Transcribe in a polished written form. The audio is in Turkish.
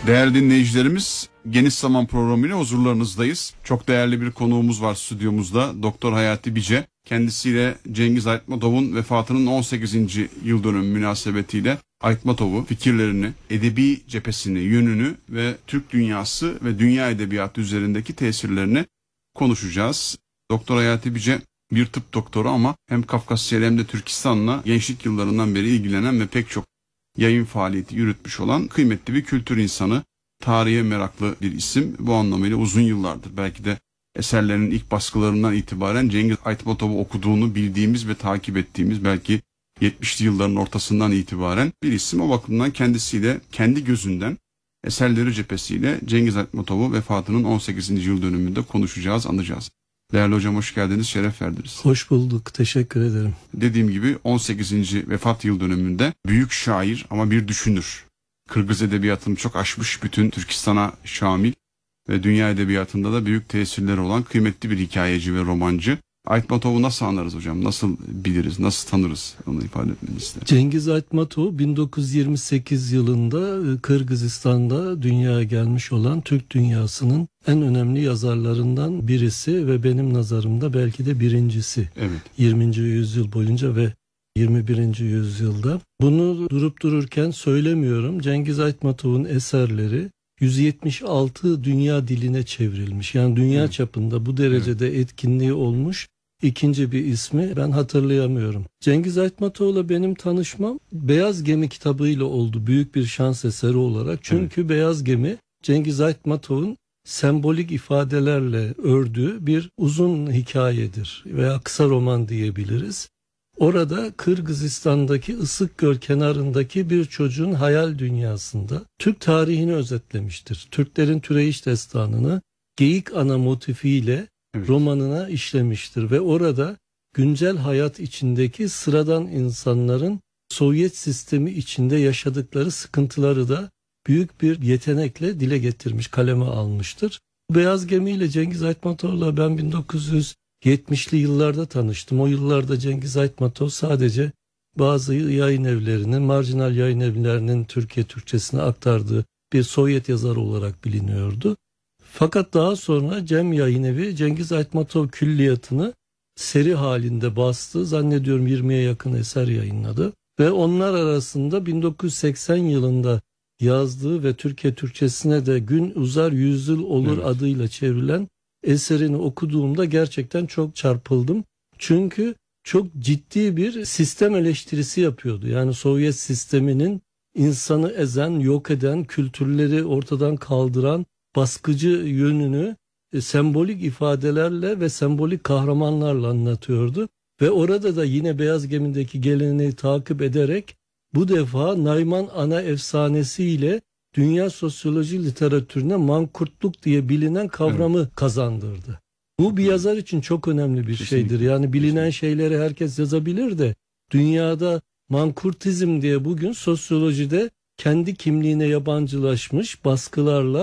Değerli dinleyicilerimiz, Geniş Zaman programıyla huzurlarınızdayız. Çok değerli bir konuğumuz var stüdyomuzda, Doktor Hayati Bice. Kendisiyle Cengiz Aytmatov'un vefatının 18. yıl dönümü münasebetiyle Aytmatov'u, fikirlerini, edebi cephesini, yönünü ve Türk dünyası ve dünya edebiyatı üzerindeki tesirlerini konuşacağız. Doktor Hayati Bice bir tıp doktoru ama hem Kafkasya hem de Türkistan'la gençlik yıllarından beri ilgilenen ve pek çok yayın faaliyeti yürütmüş olan kıymetli bir kültür insanı, tarihe meraklı bir isim. Bu anlamıyla uzun yıllardır, belki de eserlerinin ilk baskılarından itibaren Cengiz Aytmatov'u okuduğunu bildiğimiz ve takip ettiğimiz, belki 70'li yılların ortasından itibaren bir isim. O bakımdan kendisiyle, kendi gözünden, eserleri cephesiyle Cengiz Aytmatov'u vefatının 18. yıl dönümünde konuşacağız, anacağız. Değerli hocam, hoş geldiniz, şeref verdiniz. Hoş bulduk, teşekkür ederim. Dediğim gibi 18. vefat yıl dönümünde büyük şair ama bir düşünür. Kırgız edebiyatını çok aşmış, bütün Türkistan'a şamil ve dünya edebiyatında da büyük tesirleri olan kıymetli bir hikayeci ve romancı. Aytmatov'u nasıl anlarız hocam? Nasıl biliriz, nasıl tanırız? Onu ifade etmeni isterim. Cengiz Aytmatov 1928 yılında Kırgızistan'da dünyaya gelmiş olan Türk dünyasının en önemli yazarlarından birisi ve benim nazarımda belki de birincisi. Evet. 20. yüzyıl boyunca ve 21. yüzyılda. Bunu durup dururken söylemiyorum. Cengiz Aytmatov'un eserleri 176 dünya diline çevrilmiş. Yani dünya çapında bu derecede etkinliği olmuş. İkinci bir ismi ben hatırlayamıyorum. Cengiz Aytmatov'la benim tanışmam Beyaz Gemi kitabıyla oldu. Büyük bir şans eseri olarak. Çünkü Beyaz Gemi Cengiz Aytmatov'un sembolik ifadelerle ördüğü bir uzun hikayedir veya kısa roman diyebiliriz. Orada Kırgızistan'daki Issıkgöl kenarındaki bir çocuğun hayal dünyasında Türk tarihini özetlemiştir. Türklerin türeyiş destanını Geyik Ana motifiyle romanına işlemiştir ve orada güncel hayat içindeki sıradan insanların Sovyet sistemi içinde yaşadıkları sıkıntıları da büyük bir yetenekle dile getirmiş, kaleme almıştır. Beyaz Gemi ile Cengiz Aytmatov'la ben 1970'li yıllarda tanıştım. O yıllarda Cengiz Aytmatov sadece bazı yayın evlerinin, marjinal yayın evlerinin Türkiye Türkçesine aktardığı bir Sovyet yazarı olarak biliniyordu. Fakat daha sonra Cem Yayınevi Cengiz Aytmatov külliyatını seri halinde bastı. Zannediyorum 20'ye yakın eser yayınladı. Ve onlar arasında 1980 yılında yazdığı ve Türkiye Türkçesine de Gün Uzar Yüzyıl Olur adıyla çevrilen eserini okuduğumda gerçekten çok çarpıldım. Çünkü çok ciddi bir sistem eleştirisi yapıyordu. Yani Sovyet sisteminin insanı ezen, yok eden, kültürleri ortadan kaldıran baskıcı yönünü sembolik ifadelerle ve sembolik kahramanlarla anlatıyordu. Ve orada da yine Beyaz Gemi'deki geleneği takip ederek bu defa Nayman Ana efsanesiyle dünya sosyoloji literatürüne mankurtluk diye bilinen kavramı kazandırdı. Bu bir yazar için çok önemli bir şeydir. Yani bilinen şeyleri herkes yazabilir de dünyada mankurtizm diye bugün sosyolojide kendi kimliğine yabancılaşmış baskılarla